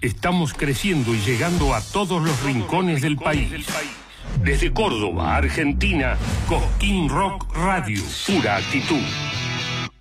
Estamos creciendo y llegando a todos los rincones del país. Desde Córdoba, Argentina, Cosquín Rock Radio, pura actitud.